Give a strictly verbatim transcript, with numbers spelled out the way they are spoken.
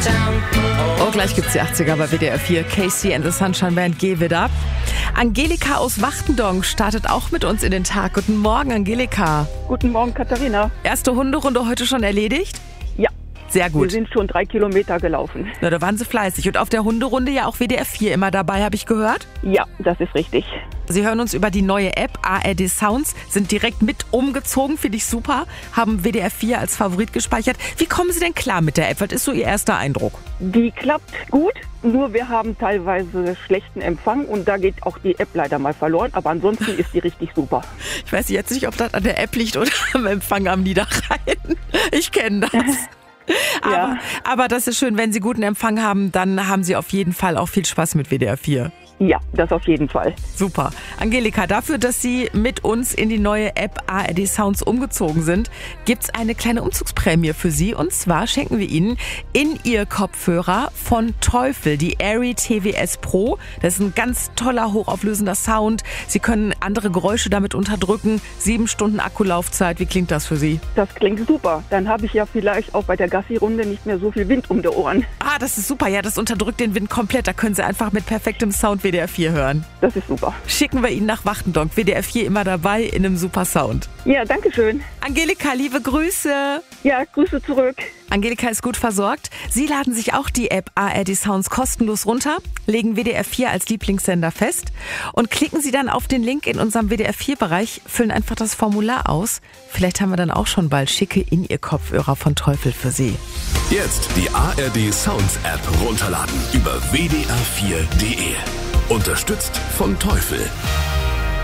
Oh, gleich gibt's die achtziger bei W D R vier. Casey and the Sunshine Band, Give It Up. Angelika aus Wachtendonk startet auch mit uns in den Tag. Guten Morgen, Angelika. Guten Morgen, Katharina. Erste Hunderunde heute schon erledigt? Ja. Sehr gut. Wir sind schon drei Kilometer gelaufen. Na, da waren Sie fleißig. Und auf der Hunderunde ja auch W D R vier immer dabei, habe ich gehört? Ja, das ist richtig. Sie hören uns über die neue App A R D Sounds, sind direkt mit umgezogen, finde ich super, haben W D R vier als Favorit gespeichert. Wie kommen Sie denn klar mit der App? Was ist so Ihr erster Eindruck? Die klappt gut, nur wir haben teilweise schlechten Empfang und da geht auch die App leider mal verloren, aber ansonsten ist die richtig super. Ich weiß jetzt nicht, ob das an der App liegt oder am Empfang am Niederrhein. Ich kenne das. Aber, Ja. aber das ist schön, wenn Sie guten Empfang haben, dann haben Sie auf jeden Fall auch viel Spaß mit W D R vier. Ja, das auf jeden Fall. Super. Angelika, dafür, dass Sie mit uns in die neue App A R D Sounds umgezogen sind, gibt's eine kleine Umzugsprämie für Sie. Und zwar schenken wir Ihnen in Ihr Kopfhörer von Teufel die Airy T W S Pro. Das ist ein ganz toller, hochauflösender Sound. Sie können andere Geräusche damit unterdrücken. Sieben Stunden Akkulaufzeit. Wie klingt das für Sie? Das klingt super. Dann habe ich ja vielleicht auch bei der Gassi-Runde nicht mehr so viel Wind um die Ohren. Ah, das ist super. Ja, das unterdrückt den Wind komplett. Da können Sie einfach mit perfektem Sound W D R vier hören. Das ist super. Schicken wir Ihnen nach Wachtendonk. W D R vier immer dabei in einem super Sound. Ja, danke schön. Angelika, liebe Grüße. Ja, Grüße zurück. Angelika ist gut versorgt. Sie laden sich auch die App A R D Sounds kostenlos runter, legen W D R vier als Lieblingssender fest und klicken Sie dann auf den Link in unserem W D R vier Bereich, füllen einfach das Formular aus. Vielleicht haben wir dann auch schon bald schicke in Ihr Kopfhörer von Teufel für Sie. Jetzt die A R D Sounds App runterladen über w d r vier punkt d e. Unterstützt von Teufel.